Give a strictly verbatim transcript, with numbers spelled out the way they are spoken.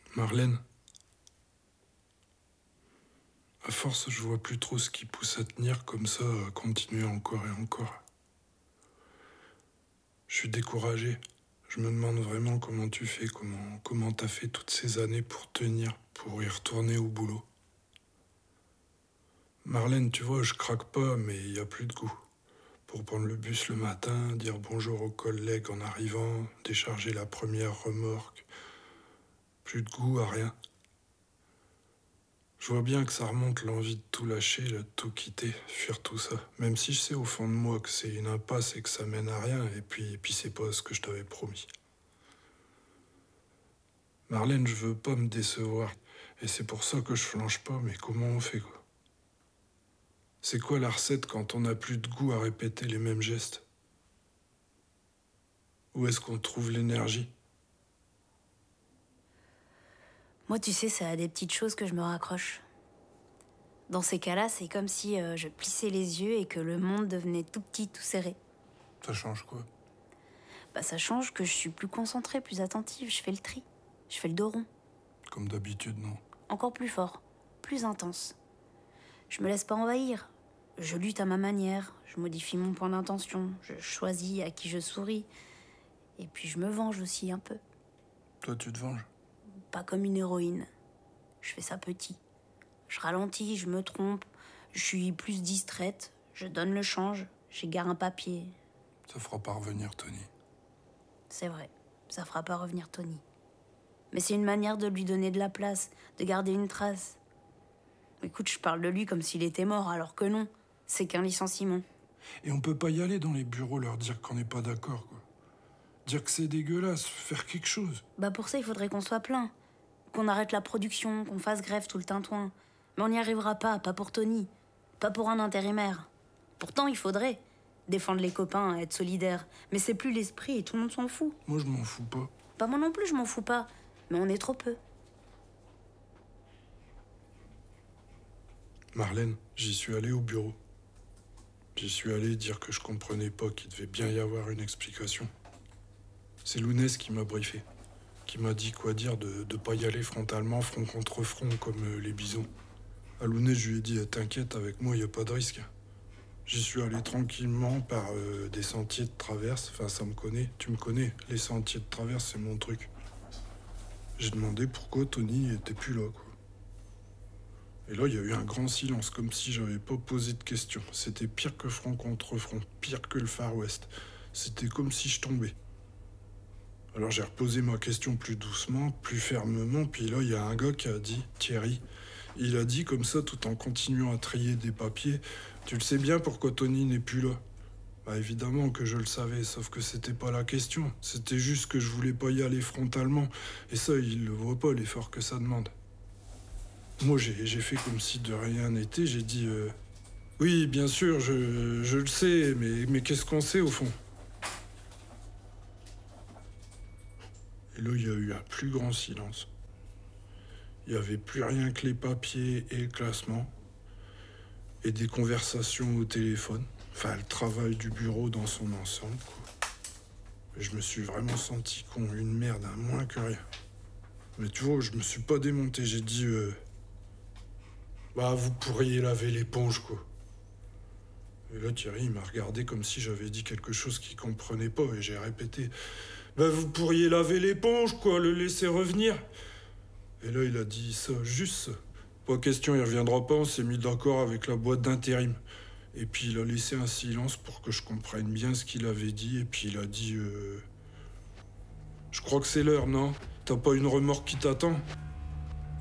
Marlène, à force, je vois plus trop ce qui pousse à tenir comme ça, à continuer encore et encore. Je suis découragé. Je me demande vraiment comment tu fais, comment comment t'as fait toutes ces années pour tenir, pour y retourner au boulot. Marlène, tu vois, je craque pas, mais il y a plus de goût. Pour prendre le bus le matin, dire bonjour aux collègues en arrivant, décharger la première remorque. Plus de goût à rien. Je vois bien que ça remonte l'envie de tout lâcher, de tout quitter, fuir tout ça. Même si je sais au fond de moi que c'est une impasse et que ça mène à rien, et puis, et puis c'est pas ce que je t'avais promis. Marlène, je veux pas me décevoir. Et c'est pour ça que je flanche pas, mais comment on fait, quoi? C'est quoi la recette quand on n'a plus de goût à répéter les mêmes gestes? Où est-ce qu'on trouve l'énergie? Moi, tu sais, ça a des petites choses que je me raccroche. Dans ces cas-là, c'est comme si euh, je plissais les yeux et que le monde devenait tout petit, tout serré. Ça change quoi? Bah, ça change que je suis plus concentrée, plus attentive, je fais le tri. Je fais le dos rond. Comme d'habitude, non? Encore plus fort, plus intense. Je me laisse pas envahir. Je lutte à ma manière, je modifie mon point d'intention, je choisis à qui je souris. Et puis je me venge aussi un peu. Toi, tu te venges? Pas comme une héroïne. Je fais ça petit. Je ralentis, je me trompe, je suis plus distraite, je donne le change, j'égare un papier. Ça fera pas revenir Tony. C'est vrai, ça fera pas revenir Tony. Mais c'est une manière de lui donner de la place, de garder une trace. Écoute, je parle de lui comme s'il était mort, alors que non, c'est qu'un licenciement. Et on peut pas y aller dans les bureaux leur dire qu'on n'est pas d'accord, quoi. Dire que c'est dégueulasse, faire quelque chose. Bah pour ça, il faudrait qu'on soit plein. Qu'on arrête la production, qu'on fasse grève tout le tintouin. Mais on n'y arrivera pas, pas pour Tony. Pas pour un intérimaire. Pourtant, il faudrait défendre les copains, être solidaire. Mais c'est plus l'esprit et tout le monde s'en fout. Moi, je m'en fous pas. Pas moi non plus, je m'en fous pas. Mais on est trop peu. Marlène, j'y suis allé au bureau. J'y suis allé dire que je comprenais pas, qu'il devait bien y avoir une explication. C'est Lounès qui m'a briefé, qui m'a dit quoi dire de ne pas y aller frontalement, front contre front, comme euh, les bisons. À Lounès, je lui ai dit, t'inquiète, avec moi, il n'y a pas de risque. J'y suis allé tranquillement par euh, des sentiers de traverse, enfin ça me connaît, tu me connais, les sentiers de traverse, c'est mon truc. J'ai demandé pourquoi Tony était plus là, quoi. Et là, il y a eu un grand silence, comme si j'avais pas posé de questions. C'était pire que front contre front, pire que le Far West. C'était comme si je tombais. Alors j'ai reposé ma question plus doucement, plus fermement, puis là, il y a un gars qui a dit, Thierry, il a dit comme ça, tout en continuant à trier des papiers, « Tu le sais bien pourquoi Tony n'est plus là ?» Bah évidemment que je le savais, sauf que c'était pas la question. C'était juste que je voulais pas y aller frontalement. Et ça, il le voit pas, l'effort que ça demande. Moi, j'ai, j'ai fait comme si de rien n'était. J'ai dit euh, « Oui, bien sûr, je, je le sais, mais, mais qu'est-ce qu'on sait au fond ?» Et là, il y a eu un plus grand silence. Il n'y avait plus rien que les papiers et le classement. Et des conversations au téléphone. Enfin, le travail du bureau dans son ensemble, quoi. Je me suis vraiment senti con, une merde, hein, moins que rien. Mais tu vois, je me suis pas démonté. J'ai dit... Euh, Bah, vous pourriez laver l'éponge, quoi. Et là, Thierry, il m'a regardé comme si j'avais dit quelque chose qu'il comprenait pas, et j'ai répété. Bah, vous pourriez laver l'éponge, quoi, le laisser revenir. Et là, il a dit ça, juste ça. Pas question, il reviendra pas, on s'est mis d'accord avec la boîte d'intérim. Et puis, il a laissé un silence pour que je comprenne bien ce qu'il avait dit, et puis il a dit... Euh... Je crois que c'est l'heure, non? T'as pas une remorque qui t'attend?